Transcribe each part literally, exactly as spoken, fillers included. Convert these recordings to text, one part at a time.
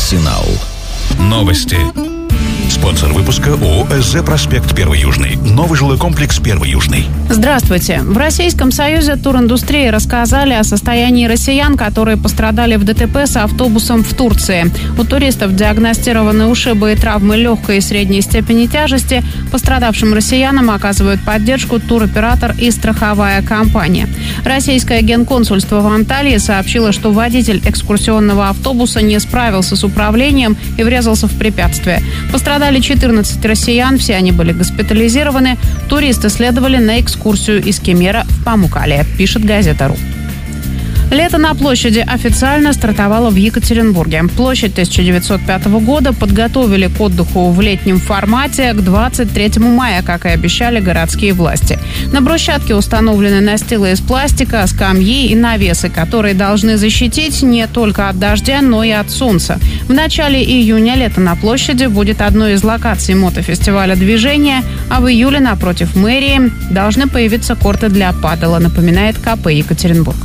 Арсенал. Новости. Спонсор выпуска ООО «СЗ Проспект Первый Южный». Новый жилой комплекс Первый Южный. Здравствуйте. В Российском союзе туриндустрии рассказали о состоянии россиян, которые пострадали в ДТП с автобусом в Турции. У туристов диагностированы ушибы и травмы легкой и средней степени тяжести. Пострадавшим россиянам оказывают поддержку туроператор и страховая компания. Российское генконсульство в Анталии сообщило, что водитель экскурсионного автобуса не справился с управлением и врезался в препятствие. Пострадали четырнадцать россиян, все они были госпитализированы. Туристы следовали на экскурсию из Кемера в Памуккале, пишет газета «Ру». Лето на площади официально стартовало в Екатеринбурге. Площадь тысяча девятьсот пятого года подготовили к отдыху в летнем формате к двадцать третьему мая, как и обещали городские власти. На брусчатке установлены настилы из пластика, скамьи и навесы, которые должны защитить не только от дождя, но и от солнца. В начале июня лето на площади будет одной из локаций мотофестиваля движения, а в июле напротив мэрии должны появиться корты для паддела, напоминает ка пэ Екатеринбург.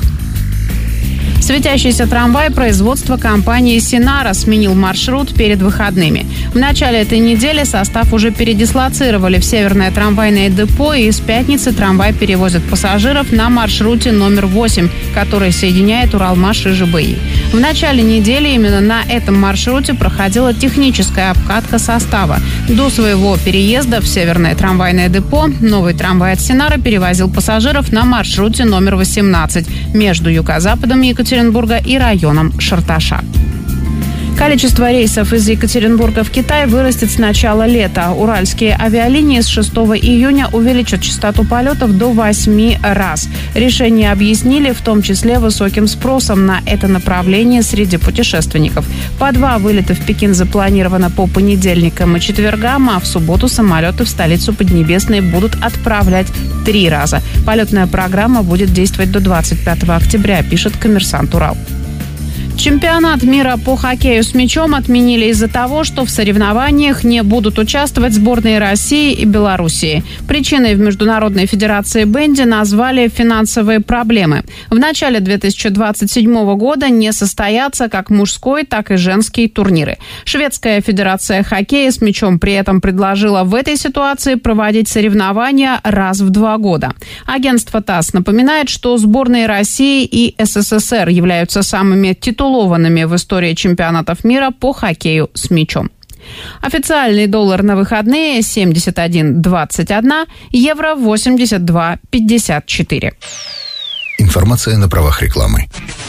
Светящийся трамвай производства компании «Синара» сменил маршрут перед выходными. В начале этой недели состав уже передислоцировали в Северное трамвайное депо, и с пятницы трамвай перевозит пассажиров на маршруте номер восемь, который соединяет Уралмаш и жэ бэ и. В начале недели именно на этом маршруте проходила техническая обкатка состава. До своего переезда в Северное трамвайное депо новый трамвай от «Синара» перевозил пассажиров на маршруте номер восемнадцать между юго-западом Екатеринбурга Екатеринбурга и районом Шарташа. Количество рейсов из Екатеринбурга в Китай вырастет с начала лета. Уральские авиалинии с шестого июня увеличат частоту полетов до восьми раз. Решение объяснили в том числе высоким спросом на это направление среди путешественников. По два вылета в Пекин запланировано по понедельникам и четвергам, а в субботу самолеты в столицу Поднебесной будут отправлять три раза. Полетная программа будет действовать до двадцать пятого октября, пишет «Коммерсант Урал». Чемпионат мира по хоккею с мячом отменили из-за того, что в соревнованиях не будут участвовать сборные России и Белоруссии. Причиной в Международной федерации бенди назвали финансовые проблемы. В начале две тысячи двадцать седьмого года не состоятся как мужской, так и женский турниры. Шведская федерация хоккея с мячом при этом предложила в этой ситуации проводить соревнования раз в два года. Агентство ТАСС напоминает, что сборные России и эс эс эс эр являются самыми титулованными в истории чемпионатов мира по хоккею с мячом. Официальный доллар на выходные семьдесят один двадцать один, евро восемьдесят два пятьдесят четыре. Информация на правах рекламы.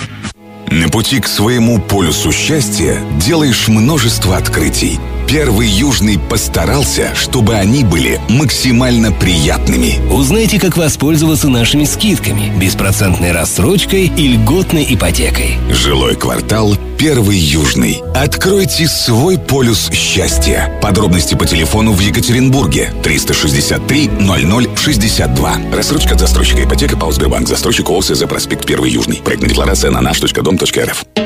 На пути к своему полюсу счастья делаешь множество открытий. Первый Южный постарался, чтобы они были максимально приятными. Узнайте, как воспользоваться нашими скидками, беспроцентной рассрочкой и льготной ипотекой. Жилой квартал Первый Южный. Откройте свой полюс счастья. Подробности по телефону в Екатеринбурге триста шестьдесят три ноль ноль шестьдесят два. Рассрочка от застройщика ипотека ПАО «Сбербанк». Застройщик ООО «СЗ Проспект Первый Южный». Проектная декларация на наш точка дом точка эр эф.